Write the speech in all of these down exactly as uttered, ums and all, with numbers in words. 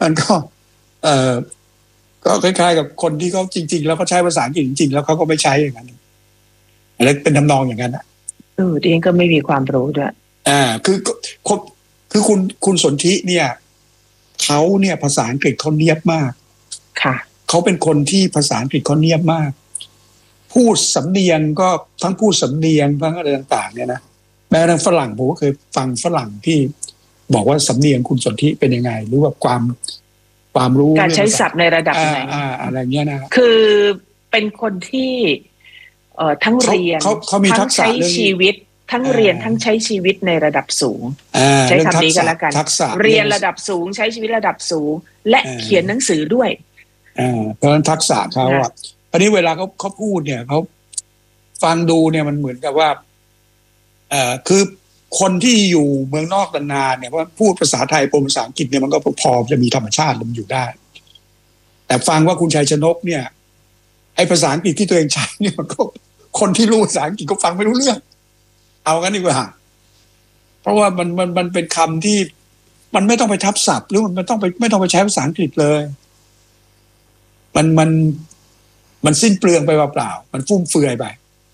มันก็เอ่อก็คล้ายๆกับคนที่เขาจริงๆแล้วเขาใช้ภาษาอังกฤษจริงๆแล้วเขาก็ไม่ใช้อย่างนั้นอะไรเป็นทำนองอย่างนั้นอ่ะเออดิฉันก็ไม่มีความรู้ด้วยอ่าคือคนคือคุณคุณสนธิเนี่ยเขาเนี่ยภาษาอังกฤษเขาเนียบมากค่ะเขาเป็นคนที่ภาษาอังกฤษเขาเนียบมากพูดสำเนียงก็ทั้งพูดสำเนียงทั้งอะไรต่างๆเนี่ยนะแม้กระทั่งฝรั่งผมก็เคยฟังฝรั่งที่บอกว่าสำเนียงคุณสนธิเป็นยังไงหรือว่าความความรู้การใช้ศัพท์ในระดับไหนอะไรเงี้ยนะคือเป็นคนที่เอ่อทั้งเรียนทั้งใช้ชีวิตทั้งเรียนทั้งใช้ชีวิตในระดับสูงใช้คำนี้กันแล้วกันเรียนระดับสูงใช้ชีวิตระดับสูงและเขียนหนังสือด้วยเพราะฉะนั้นทักษะเขาอ่ะอันนี้เวลาเขาเขาพูดเนี่ยเขาฟังดูเนี่ยมันเหมือนกับว่าเอ่อคือคนที่อยู่เมืองนอกนานๆเนี่ยว่าพูดภาษาไทยปนภาษาอังกฤษเนี่ยมันก็พอจะมีธรรมชาติมันอยู่ได้แต่ฟังว่าคุณชัยชนกเนี่ยไอ้ภาษาอังกฤษที่ตัวเองใช้เนี่ยมันก็คนที่รู้ภาษาอังกฤษก็ฟังไม่รู้เรื่องเอากันดีกว่าเพราะว่ามันมันมันเป็นคำที่มันไม่ต้องไปทับศัพท์หรือมันต้องไปไม่ต้องไปใช้ภาษาอังกฤษเลยมันมันมันสิ้นเปลืองไปเปล่าๆมันฟุ่มเฟือยไป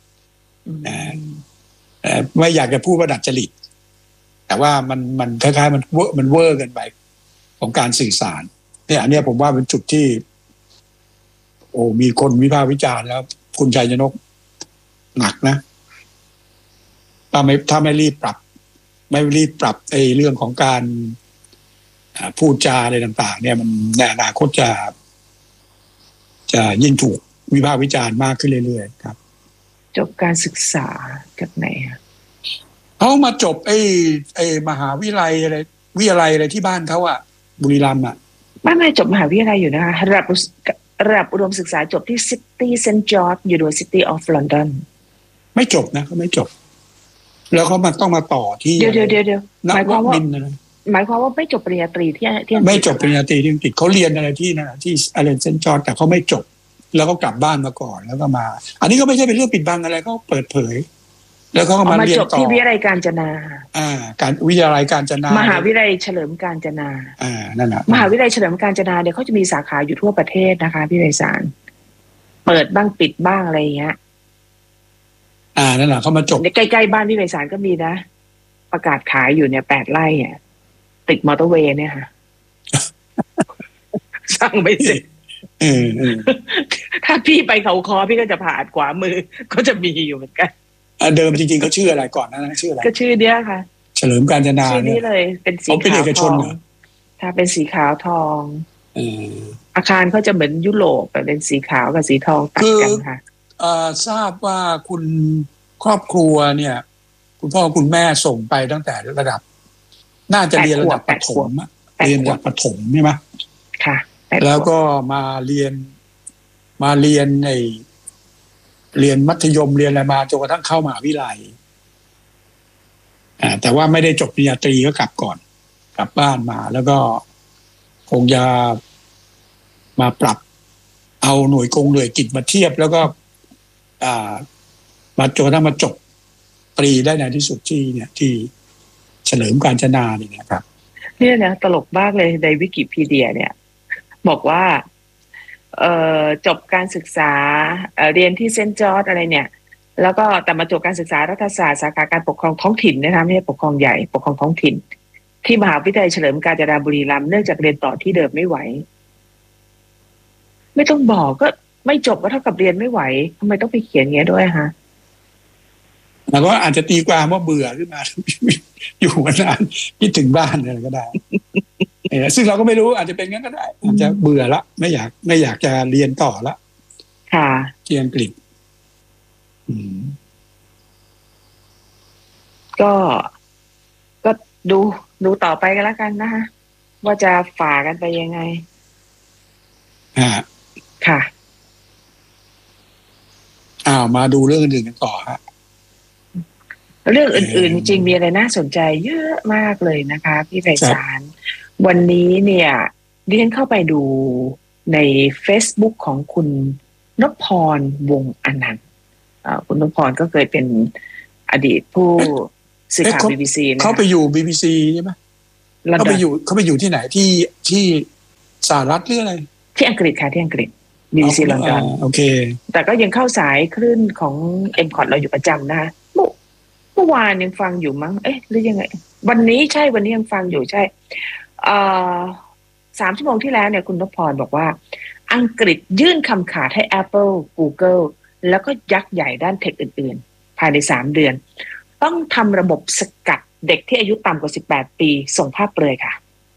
ไม่อยากจะพูดว่าดัดจริตแต่ว่ามันมันคล้ายๆมันเวอร์มันเวอร์กันไปของการสื่อสารเนี่ยอันนี้ผมว่าเป็นจุดที่โอ้มีคนวิพากษ์วิจารณ์แล้วคุณชัยชนกหนักนะถ้าไม่ถ้าไม่รีบปรับไม่รีบปรับไอ้เรื่องของการพูดจาอะไรต่างๆเนี่ยมันในอนาคตจะจะยิ่งถูกวิพากษ์วิจารณ์มากขึ้นเรื่อยๆครับจบการศึกษาจากไหนอะเขามาจบไอ้ไอ้มหาวิทยาลัยอะไรวิทยาลัยอะไรที่บ้านเขาอะบุรีรัมย์อะไม่ไม่จบมหาวิทยาลัยอยู่นะคะระดับระดับอุดมศึกษาจบที่ City เซนต์ George University of London ไม่จบนะเขาไม่จบแล้วเขามาต้องมาต่อที่เดี๋ยวเดี๋ยวเดี๋ยวหมายความว่าหมายความว่าไม่จบปริญญาตรีที่ที่ไม่จบปริญญาตรีที่อังกฤษเขาเรียนอะไรที่นั่นที่อะไรเซนต์จอร์จแต่เขาไม่จบแล้วก็กลับบ้านมาก่อนแล้วก็มาอันนี้ก็ไม่ใช่เป็นเรื่องปิดบังอะไรเขาเปิดเผยแล้วเขาก็มาเรียนต่อมาจบที่วิทยาลัยกาญจนาอ่าการวิทยาลัยกาญจนามหาวิทยาลัยเฉลิมกาญจนาอ่านั่นแหละมหาวิทยาลัยเฉลิมกาญจนาเนี่ยเขาจะมีสาขาอยู่ทั่วประเทศนะคะพี่ไพศาลเปิดบ้างปิดบ้างอะไรอย่างเงี้ยอ่านั่นแหละเขามาจบใกล้ๆบ้านพี่ไพศาลก็มีนะประกาศขายอยู่เนี่ยแปดไร่เนี่ยติดมอเตอร์เวย์เนี่ยค่ะสร้างไม่เสร็จถ้าพี่ไปเขาคอพี่ก็จะผ่านขวามือก็จะมีอยู่เหมือนกันเดิมจริงๆเขาชื่ออะไรก่อนนะชื่ออะไรก็ชื่อเนี้ยค่ะเฉลิมกาญจนาชื่อนี้เลยเป็นสีขาวทองถ้าเป็นสีขาวทองอาคารเขาจะเหมือนยุโรปแต่เป็นสีขาวกับสีทองตัดกันค่ะทราบว่าคุณครอบครัวเนี่ยคุณพ่อคุณแม่ส่งไปตั้งแต่ระดับน่าจะเรียนระดับประถมเรียนระดับประถมใช่ไหมค่ะแล้วก็มาเรียนมาเรียนในเรียนมัธยมเรียนอะไรมาจนกระทั่งเข้ามหาวิทยาลัยอ่าแต่ว่าไม่ได้จบปริญญาตรีก็กลับก่อนกลับบ้านมาแล้วก็คงจะมาปรับเอาหน่วยกงหน่วยกิจมาเทียบแล้วก็อ่ามาจนกระทั่งมาจบปรีได้ในที่สุดที่เนี่ยที่เฉลิมกาญจนาเนี่ยครับเนี่ยนะตลกมากเลยในวิกิพีเดียเนี่ยบอกว่าเอ่อจบการศึกษาเอ่อเรียนที่เซนต์จอร์จอะไรเนี่ยแล้วก็แต่มาจบการศึกษารัฐศาสตร์สาขาการปกครองท้องถิ่นนะคะไม่ใช่ปกครองใหญ่ปกครองท้องถิ่นที่มหาวิทยาลัยเฉลิมกาญจนาบุรีรัมย์เนื่องจากเรียนต่อที่เดิมไม่ไหวไม่ต้องบอกก็ไม่จบก็เท่ากับเรียนไม่ไหวทำไมต้องไปเขียนเงี้ยด้วยฮะแล้วก็อาจจะตีความว่าเบื่อขึ้นมาอยู่มานานคิดถึงบ้านอะไรก็ได้ซึ่งเราก็ไม่รู้อาจจะเป็นงั้นก็ได้อาจจะเบื่อละไม่อยากไม่อยากจะเรียนต่อละค่ะที่อังกฤษก็ก็ดูดูต่อไปกันแล้วกันนะคะว่าจะฝ่ากันไปยังไงฮะค่ะอ้าวมาดูเรื่องอื่นกันต่อฮะเรื่องอื่นๆจริงมีอะไรน่าสนใจเยอะมากเลยนะคะพี่ไพศาลวันนี้เนี่ยดิฉันเข้าไปดูใน Facebook ของคุณนพพรวงศ์อนันต์คุณนพพรก็เคยเป็นอดีตผู้สื่อข่าว บี บี ซี นะเขาไปอยู่ บี บี ซี ใช่ไหมเขาไปอยู่เขาไปอยู่ที่ไหนที่ที่สหรัฐหรืออะไรที่อังกฤษค่ะที่อังกฤษ บี บี ซี ลอนดอนโอเคแต่ก็ยังเข้าสายคลื่นของ เอ็ม คอท เราอยู่ประจำนะคะเมื่อเมื่อวานยังฟังอยู่มั้งเอ๊ะหรือยังไงวันนี้ใช่วันนี้ยังฟังอยู่ใช่เอ่อสามชั่วโมงที่แล้วเนี่ยคุณนพพรบอกว่าอังกฤษยื่นคำขาดให้ Apple Google แล้วก็ยักษ์ใหญ่ด้านเทคอื่นๆภายในสามเดือนต้องทำระบบสกัดเด็กที่อายุต่ำกว่าสิบแปดปีส่งภาพเปลือยค่ะ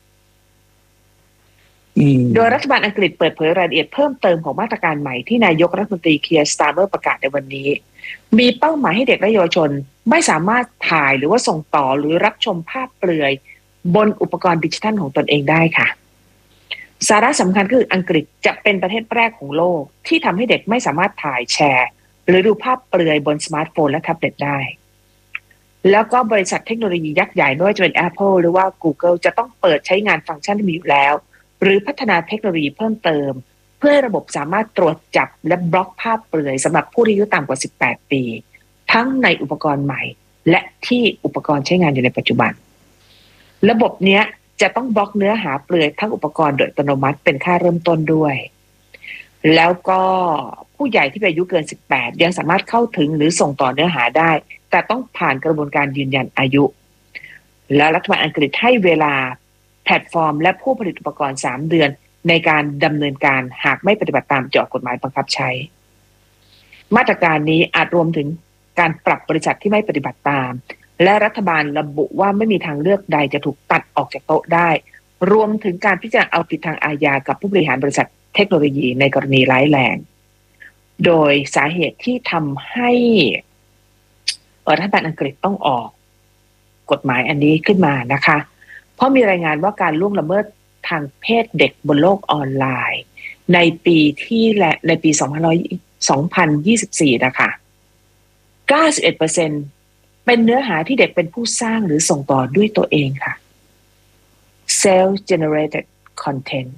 โดยรัฐบาลอังกฤษเปิดเผยรายละเอียดเพิ่มเติมของมาตรการใหม่ที่นายกรัฐมนตรีเคียร์สตาร์เมอร์ประกาศในวันนี้มีเป้าหมายให้เด็กและเยาวชนไม่สามารถถ่ายหรือว่าส่งต่อหรือรับชมภาพเปลือยบนอุปกรณ์ดิจิทัลของตนเองได้ค่ะสาระสำคัญคืออังกฤษจะเป็นประเทศแรกของโลกที่ทำให้เด็กไม่สามารถถ่ายแชร์หรือดูภาพเปลือยบนสมาร์ทโฟนและแท็บเล็ตได้แล้วก็บริษัทเทคโนโลยียักษ์ใหญ่ไม่ว่าจะเป็น Apple หรือว่า Google จะต้องเปิดใช้งานฟังก์ชันที่มีอยู่แล้วหรือพัฒนาเทคโนโลยีเพิ่มเติมเพื่อให้ระบบสามารถตรวจจับและบล็อกภาพเปลือยสำหรับผู้ที่อายุต่ำกว่าสิบแปดปีทั้งในอุปกรณ์ใหม่และที่อุปกรณ์ใช้งานอยู่ในปัจจุบันระบบนี้จะต้องบล็อกเนื้อหาเปลือยทั้งอุปกรณ์โดยอัตโนมัติเป็นค่าเริ่มต้นด้วยแล้วก็ผู้ใหญ่ที่อายุเกินสิบแปดยังสามารถเข้าถึงหรือส่งต่อเนื้อหาได้แต่ต้องผ่านกระบวนการยืนยันอายุและรัฐบาลอังกฤษให้เวลาแพลตฟอร์มและผู้ผลิตอุปกรณ์สามเดือนในการดำเนินการหากไม่ปฏิบัติตามที่ออกกฎหมายบังคับใช้มาตรการนี้อาจรวมถึงการปรับบริษัทที่ไม่ปฏิบัติตามและรัฐบาลระบุว่าไม่มีทางเลือกใดจะถูกตัดออกจากโต๊ะได้รวมถึงการพิจารณาเอาผิดทางอาญากับผู้บริหารบริษัทเทคโนโลยีในกรณีร้ายแรงโดยสาเหตุที่ทำให้รัฐบาลอังกฤษต้องออกกฎหมายอันนี้ขึ้นมานะคะเพราะมีรายงานว่าการล่วงละเมิดทางเพศเด็กบนโลกออนไลน์ในปีที่และในปีสองพันยี่สิบสี่นะคะ เก้าสิบเอ็ดเปอร์เซ็นต์ เป็นเนื้อหาที่เด็กเป็นผู้สร้างหรือส่งต่อด้วยตัวเองค่ะ self generated content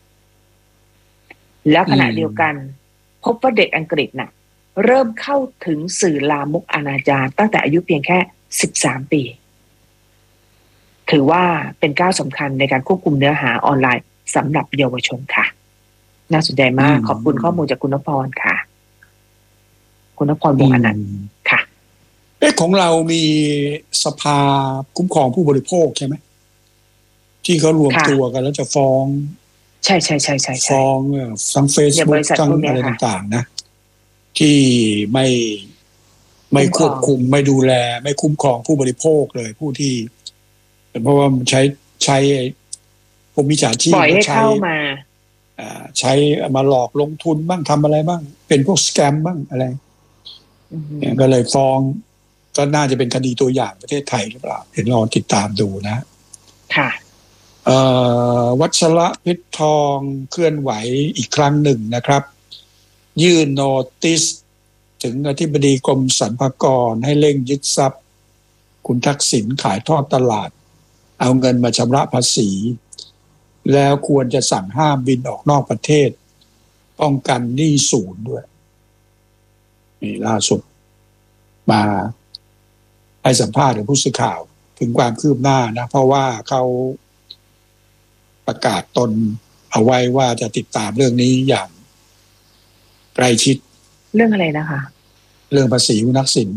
แล้วขณะเดียวกันพบว่าเด็กอังกฤษน่ะเริ่มเข้าถึงสื่อลามกอนาจารตั้งแต่อายุเพียงแค่สิบสามปีถือว่าเป็นก้าวสำคัญในการควบคุมเนื้อหาออนไลน์สำหรับเยาวชนค่ะน่าสนใจมากขอบคุณข้อมูลจากคุณนพพรค่ะคุณนพพรวงศ์อนันต์ค่ะเอ๊ะของเรามีสภาคุ้มครองผู้บริโภคใช่ไหมที่เขารวมตัวกันแล้วจะฟ้องใช่ใช่ใช่ใช่ฟ้องทั้งเฟซบุ๊กทั้งอะไรต่างๆนะที่ไม่ไม่ควบคุมไม่ดูแลไม่คุ้มครองผู้บริโภคเลยผู้ที่เพราะว่าใช้ใช้พวกมิจฉาชีพปล่อยให้เข้ามาใช้มาหลอกลงทุนบ้างทำอะไรบ้างเป็นพวกสแกมบ้างอะไรก็เลยฟ้องก็น่าจะเป็นคดีตัวอย่างประเทศไทยหรือเปล่าเห็นรอติดตามดูนะค่ะวัชระเพชรทองเคลื่อนไหวอีกครั้งหนึ่งนะครับยื่นโนติสถึงอธิบดีกรมสรรพากรให้เร่งยึดทรัพย์คุณทักษิณขายทอดตลาดเอาเงินมาชำระภาษีแล้วควรจะสั่งห้ามบินออกนอกประเทศป้องกันหนี้ศูนย์ด้วยนี่ล่าสุดมาให้สัมภาษณ์กับผู้สื่อข่าวถึงความคืบหน้านะเพราะว่าเขาประกาศตนเอาไว้ว่าจะติดตามเรื่องนี้อย่างใกล้ชิดเรื่องอะไรนะคะเรื่องภาษีคุณทักษิณ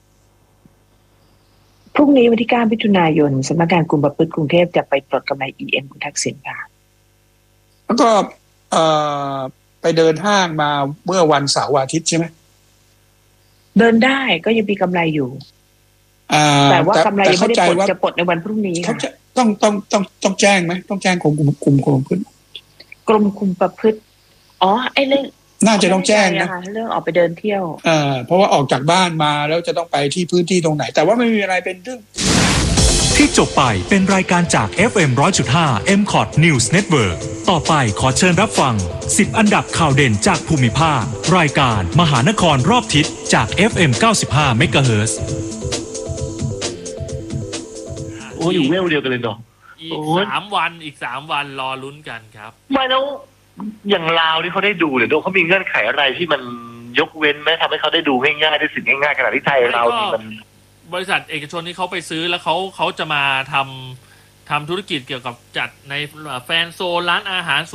พรุ่งนี้วันที่เก้ามิถุนายนสำนักงานกรมประพฤติกรุงเทพจะไปปลดกำไร อี เอ็ม คุณทักษิณค่ะแล้วก็ไปเดินห้างมาเมื่อวันเสาร์อาทิตย์ใช่ไหมเดินได้ก็ยังมีกำไรอยู่แต่ว่ากำไรยังไม่ได้ปลดจะปลดในวันพรุ่งนี้ค่ะต้องต้องต้องต้องแจ้งไหมต้องแจ้งกรมคุมกรมประพฤติกรมคุมประพฤติอ๋อไอ้เรื่องน่าจะต้องแจ้งนะเรื่องออกไปเดินเที่ยวเอ่อเพราะว่าออกจากบ้านมาแล้วจะต้องไปที่พื้นที่ตรงไหนแต่ว่าไม่มีอะไรเป็นเรื่องที่จบไปเป็นรายการจาก เอฟ เอ็ม หนึ่งร้อยจุดห้า เอ็ม คอท News Network ต่อไปขอเชิญรับฟังสิบอันดับข่าวเด่นจากภูมิภาครายการมหานครรอบทิศจาก เอฟ เอ็ม เก้าสิบห้า เมกะเฮิรตซ์โอ้อยู่เวลเดียวกันเลยเนาะอีกสามวันอีกสามวันรอลุ้นกันครับไม่แล้วอย่างลาวที่เขาได้ดูเนี่ยเขามีเงื่อนไขอะไรที่มันยกเว้นไหมทำให้เขาได้ดูง่ายๆได้สิ่งง่ายๆขณะที่ไทยเรานี่มันบริษัทเอกชนที่เขาไปซื้อแล้วเขาเขาจะมาทำทำธุรกิจเกี่ยวกับจัดในแฟนโซนร้านอาหาร